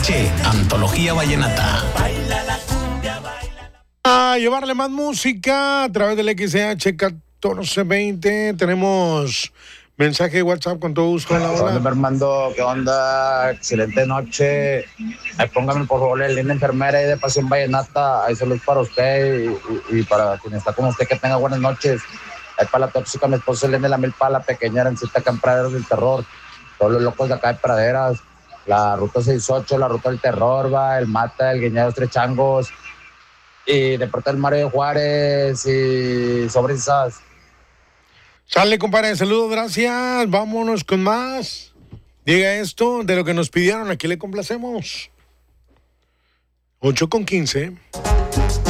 XH, Antología Vallenata. A llevarle más música a través del XH 1420. Tenemos mensaje de WhatsApp con todo gusto. Hola, Armando, ¿qué onda? Excelente noche. Ahí póngame por favor el línea enfermera y de Pasión Vallenata. Ahí saludos para usted y para quien está con usted, que tenga buenas noches. Ahí para la tóxica, mi esposo Elena La Milpa, la pequeña Arancita Campraderos del Terror. Todos los locos de acá de Praderas. La ruta 68, la ruta del terror, va, el Mata, el Guiñados Tres Changos. Y Deportes Mario de Juárez y Sobrisas. Sale, compadre, saludos, gracias. Vámonos con más. Diga esto de lo que nos pidieron, aquí le complacemos. 8:15.